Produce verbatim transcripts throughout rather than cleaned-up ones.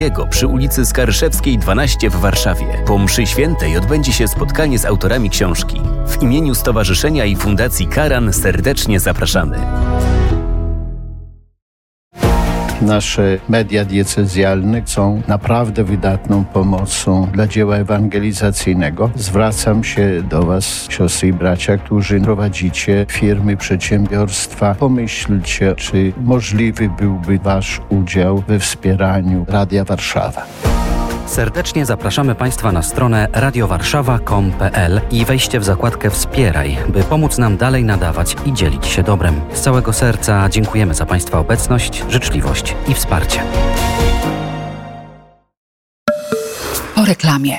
przy ulicy Skarszewskiej dwanaście w Warszawie. Po mszy świętej odbędzie się spotkanie z autorami książki. W imieniu Stowarzyszenia i Fundacji Karan serdecznie zapraszamy. Nasze media diecezjalne są naprawdę wydatną pomocą dla dzieła ewangelizacyjnego. Zwracam się do Was, siostry i bracia, którzy prowadzicie firmy, przedsiębiorstwa. Pomyślcie, czy możliwy byłby Wasz udział we wspieraniu Radia Warszawa. Serdecznie zapraszamy Państwa na stronę radio warszawa kropka com kropka pe el i wejście w zakładkę Wspieraj, by pomóc nam dalej nadawać i dzielić się dobrem. Z całego serca dziękujemy za Państwa obecność, życzliwość i wsparcie. Po reklamie.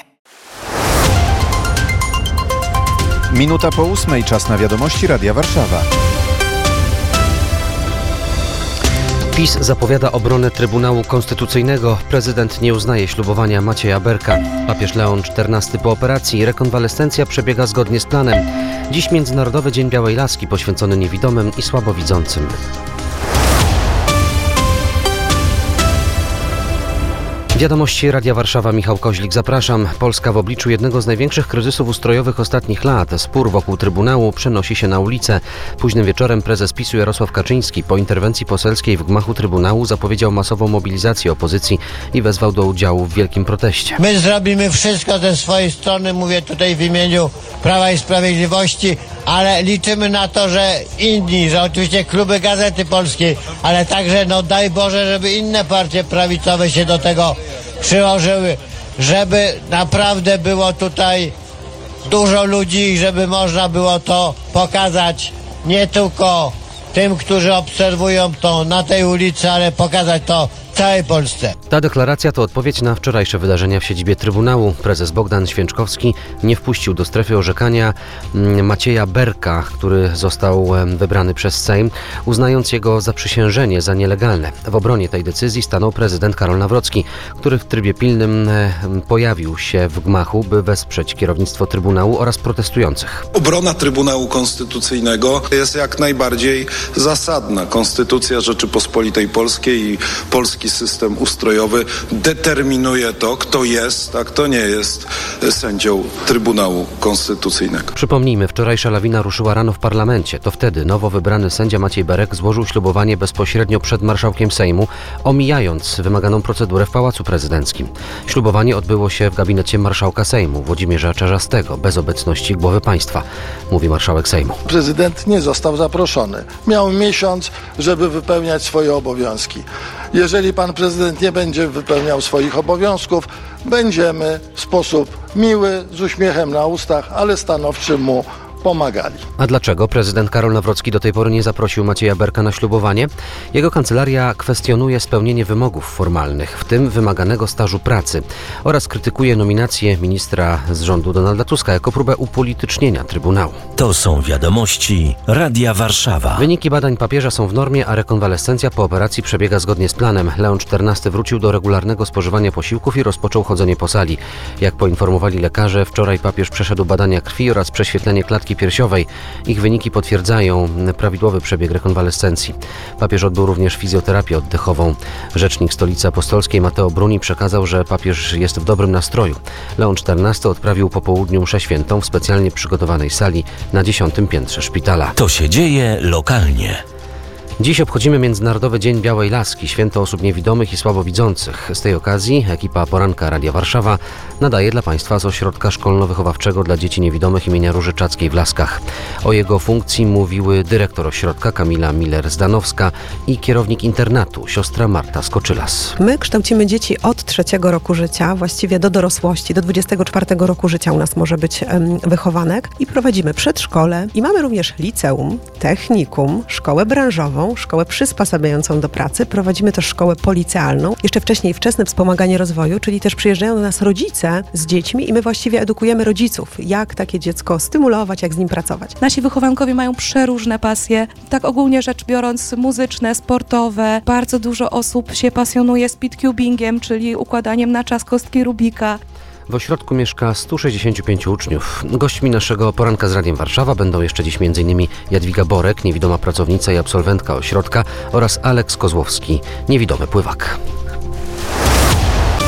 Minuta po ósmej, czas na wiadomości Radia Warszawa. PiS zapowiada obronę Trybunału Konstytucyjnego. Prezydent nie uznaje ślubowania Macieja Berka. Papież Leon czternasty po operacji. Rekonwalescencja przebiega zgodnie z planem. Dziś Międzynarodowy Dzień Białej Laski poświęcony niewidomym i słabowidzącym. Wiadomości Radia Warszawa, Michał Koźlik, zapraszam. Polska w obliczu jednego z największych kryzysów ustrojowych ostatnich lat. Spór wokół Trybunału przenosi się na ulicę. Późnym wieczorem prezes PiSu Jarosław Kaczyński po interwencji poselskiej w gmachu Trybunału zapowiedział masową mobilizację opozycji i wezwał do udziału w wielkim proteście. My zrobimy wszystko ze swojej strony, mówię tutaj w imieniu Prawa i Sprawiedliwości, ale liczymy na to, że inni, że oczywiście kluby Gazety Polskiej, ale także, no daj Boże, żeby inne partie prawicowe się do tego przyłożyły, żeby naprawdę było tutaj dużo ludzi, żeby można było to pokazać nie tylko tym, którzy obserwują to na tej ulicy, ale pokazać to całej Polsce. Ta deklaracja to odpowiedź na wczorajsze wydarzenia w siedzibie Trybunału. Prezes Bogdan Święczkowski nie wpuścił do strefy orzekania Macieja Berka, który został wybrany przez Sejm, uznając jego zaprzysiężenie za nielegalne. W obronie tej decyzji stanął prezydent Karol Nawrocki, który w trybie pilnym pojawił się w gmachu, by wesprzeć kierownictwo Trybunału oraz protestujących. Obrona Trybunału Konstytucyjnego jest jak najbardziej zasadna. Konstytucja Rzeczypospolitej Polskiej i polski system ustrojowy determinuje to, kto jest, a kto nie jest sędzią Trybunału Konstytucyjnego. Przypomnijmy, wczorajsza lawina ruszyła rano w parlamencie. To wtedy nowo wybrany sędzia Maciej Berek złożył ślubowanie bezpośrednio przed marszałkiem Sejmu, omijając wymaganą procedurę w Pałacu Prezydenckim. Ślubowanie odbyło się w gabinecie marszałka Sejmu Włodzimierza Czarzastego, bez obecności głowy państwa, mówi marszałek Sejmu. Prezydent nie został zaproszony. Miał miesiąc, żeby wypełniać swoje obowiązki. Jeżeli pan prezydent nie będzie wypełniał swoich obowiązków, będziemy w sposób miły, z uśmiechem na ustach, ale stanowczym mu pomagali. A dlaczego prezydent Karol Nawrocki do tej pory nie zaprosił Macieja Berka na ślubowanie? Jego kancelaria kwestionuje spełnienie wymogów formalnych, w tym wymaganego stażu pracy, oraz krytykuje nominację ministra z rządu Donalda Tuska jako próbę upolitycznienia Trybunału. To są wiadomości Radia Warszawa. Wyniki badań papieża są w normie, a rekonwalescencja po operacji przebiega zgodnie z planem. Leon czternasty wrócił do regularnego spożywania posiłków i rozpoczął chodzenie po sali. Jak poinformowali lekarze, wczoraj papież przeszedł badania krwi oraz prześwietlenie klatki piersiowej. Ich wyniki potwierdzają prawidłowy przebieg rekonwalescencji. Papież odbył również fizjoterapię oddechową. Rzecznik Stolicy Apostolskiej Mateo Bruni przekazał, że papież jest w dobrym nastroju. Leon czternasty odprawił po południu mszę świętą w specjalnie przygotowanej sali na dziesiątym piętrze szpitala. To się dzieje lokalnie. Dziś obchodzimy Międzynarodowy Dzień Białej Laski, święto osób niewidomych i słabowidzących. Z tej okazji ekipa Poranka Radia Warszawa nadaje dla Państwa z ośrodka szkolno-wychowawczego dla dzieci niewidomych imienia Róży Czackiej w Laskach. O jego funkcji mówiły dyrektor ośrodka Kamila Miller-Zdanowska i kierownik internatu siostra Marta Skoczylas. My kształcimy dzieci od trzeciego roku życia, właściwie do dorosłości, do dwudziestego czwartego roku życia u nas może być um, wychowanek i prowadzimy przedszkole i mamy również liceum, technikum, szkołę branżową, szkołę przysposabiającą do pracy. Prowadzimy też szkołę policealną. Jeszcze wcześniej wczesne wspomaganie rozwoju, czyli też przyjeżdżają do nas rodzice z dziećmi i my właściwie edukujemy rodziców, jak takie dziecko stymulować, jak z nim pracować. Nasi wychowankowie mają przeróżne pasje, tak ogólnie rzecz biorąc muzyczne, sportowe. Bardzo dużo osób się pasjonuje speedcubingiem, czyli układaniem na czas kostki Rubika. W ośrodku mieszka stu sześćdziesięciu pięciu uczniów. Gośćmi naszego Poranka z Radiem Warszawa będą jeszcze dziś m.in. Jadwiga Borek, niewidoma pracownica i absolwentka ośrodka, oraz Aleks Kozłowski, niewidomy pływak.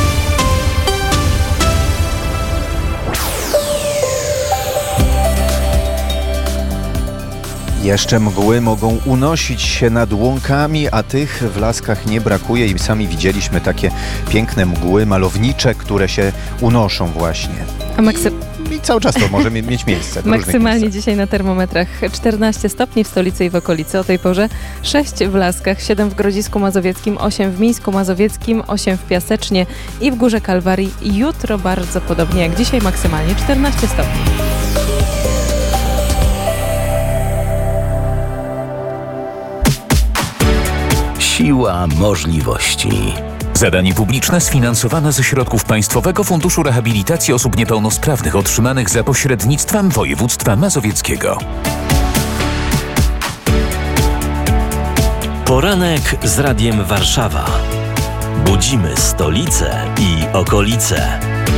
Jeszcze mgły mogą unosić się nad łąkami, a tych w Laskach nie brakuje i sami widzieliśmy takie piękne mgły malownicze, które się unoszą właśnie. A maksy... I, I cały czas to może mieć miejsce. Maksymalnie dzisiaj na termometrach czternaście stopni w stolicy i w okolicy. O tej porze sześć w Laskach, siedem w Grodzisku Mazowieckim, osiem w Mińsku Mazowieckim, osiem w Piasecznie i w Górze Kalwarii. I jutro bardzo podobnie jak dzisiaj, maksymalnie czternaście stopni. Siła możliwości. Zadanie publiczne sfinansowane ze środków Państwowego Funduszu Rehabilitacji Osób Niepełnosprawnych otrzymanych za pośrednictwem województwa mazowieckiego. Poranek z Radiem Warszawa. Budzimy stolicę i okolice.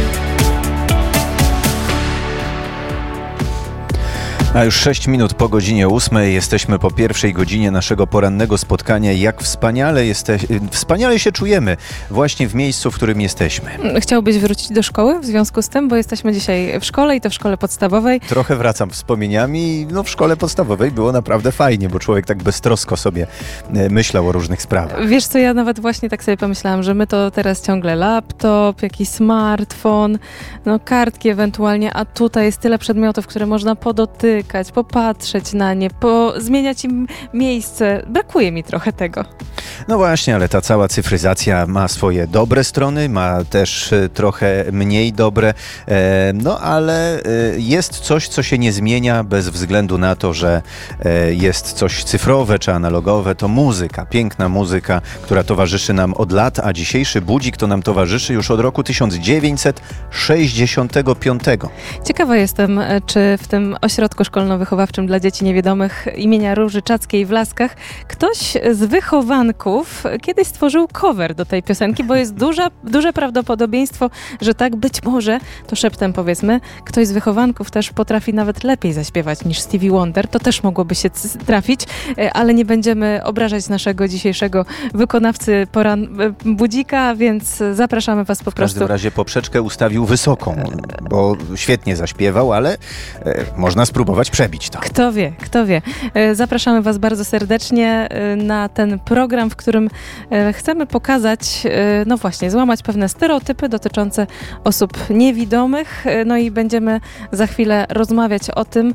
A już sześć minut po godzinie ósmej jesteśmy po pierwszej godzinie naszego porannego spotkania. Jak wspaniale, jeste... wspaniale się czujemy właśnie w miejscu, w którym jesteśmy. Chciałbyś wrócić do szkoły w związku z tym, bo jesteśmy dzisiaj w szkole i to w szkole podstawowej. Trochę wracam wspomnieniami. No w szkole podstawowej było naprawdę fajnie, bo człowiek tak beztrosko sobie myślał o różnych sprawach. Wiesz co, ja nawet właśnie tak sobie pomyślałam, że my to teraz ciągle laptop, jakiś smartfon, no kartki ewentualnie, a tutaj jest tyle przedmiotów, które można podotykać, popatrzeć na nie, po, zmieniać im miejsce. Brakuje mi trochę tego. No właśnie, ale ta cała cyfryzacja ma swoje dobre strony, ma też trochę mniej dobre, e, no ale jest coś, co się nie zmienia bez względu na to, że jest coś cyfrowe czy analogowe. To muzyka, piękna muzyka, która towarzyszy nam od lat, a dzisiejszy budzik to nam towarzyszy już od roku tysiąc dziewięćset sześćdziesiątego piątego. Ciekawa jestem, czy w tym ośrodku szkolno-wychowawczym dla dzieci niewidomych imienia Róży Czackiej w Laskach ktoś z wychowanków kiedyś stworzył cover do tej piosenki, bo jest duża, duże prawdopodobieństwo, że tak być może, to szeptem powiedzmy, ktoś z wychowanków też potrafi nawet lepiej zaśpiewać niż Stevie Wonder. To też mogłoby się trafić, ale nie będziemy obrażać naszego dzisiejszego wykonawcy poran budzika, więc zapraszamy was po prostu. W każdym razie poprzeczkę ustawił wysoką, bo świetnie zaśpiewał, ale można spróbować przebić to. Kto wie, kto wie. Zapraszamy was bardzo serdecznie na ten program, w którym chcemy pokazać, no właśnie, złamać pewne stereotypy dotyczące osób niewidomych, no i będziemy za chwilę rozmawiać o tym,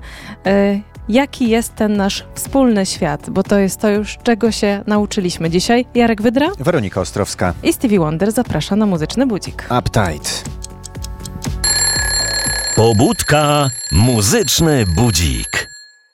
jaki jest ten nasz wspólny świat, bo to jest to już, czego się nauczyliśmy dzisiaj. Jarek Wydra, Weronika Ostrowska i Stevie Wonder zaprasza na muzyczny budzik. Uptight. Pobudka, muzyczny budzik.